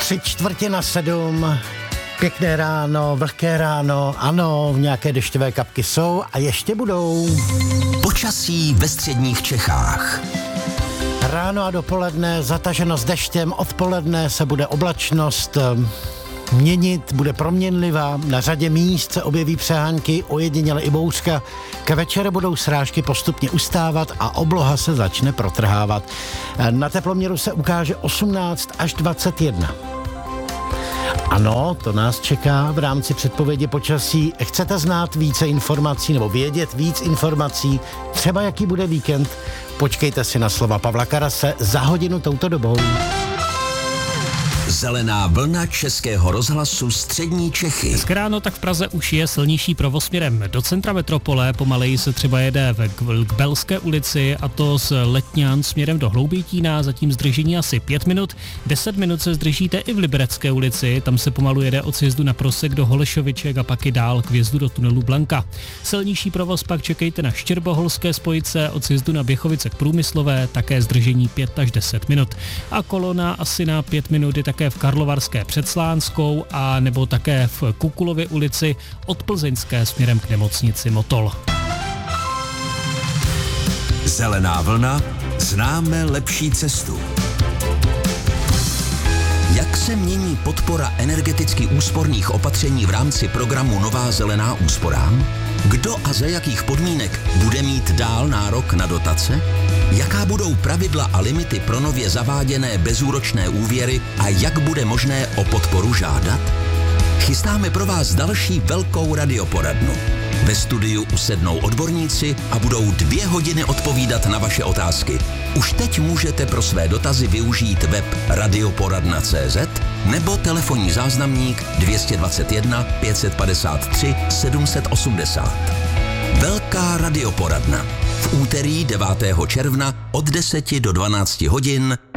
6:45, pěkné ráno, vlhké ráno, ano, nějaké dešťové kapky jsou a ještě budou. Počasí ve středních Čechách. Ráno a dopoledne zataženo s deštěm, odpoledne se bude oblačnost měnit, bude proměnlivá, na řadě míst se objeví přehánky, ojediněle i bouřka. Ke večeru budou srážky postupně ustávat a obloha se začne protrhávat. Na teploměru se ukáže 18 až 21. Ano, to nás čeká v rámci předpovědi počasí. Chcete znát více informací nebo vědět víc informací, třeba jaký bude víkend? Počkejte si na slova Pavla Karase za hodinu touto dobou. Zelená vlna Českého rozhlasu střední Čechy. Dneska ráno tak v Praze už je silnější provoz směrem do centra metropole, pomaleji se třeba jede k Belské ulici a to z Letňan směrem do Hloubětína, zatím zdržení asi 5 minut, 10 minut se zdržíte i v Liberecké ulici, tam se pomalu jede od sjezdu na Prosek do Holešoviček a pak i dál k vjezdu do tunelu Blanka. Silnější provoz pak čekejte na Štěrboholské spojice od sjezdu na Běchovice k Průmyslové, také zdržení 5 až 10 minut. A kolona asi na 5 minut je také v Karlovarské před Slánskou a nebo také v Kukulově ulici od Plzeňské směrem k nemocnici Motol. Zelená vlna, známe lepší cestu. Jak se mění podpora energeticky úsporných opatření v rámci programu Nová zelená úsporám? Kdo a za jakých podmínek bude mít dál nárok na dotace? Jaká budou pravidla a limity pro nově zaváděné bezúročné úvěry a jak bude možné o podporu žádat? Chystáme pro vás další velkou radioporadnu. Ve studiu usednou odborníci a budou 2 hodiny odpovídat na vaše otázky. Už teď můžete pro své dotazy využít web radioporadna.cz nebo telefonní záznamník 221 553 780. Velká radioporadna. V úterý 9. června od 10 do 12 hodin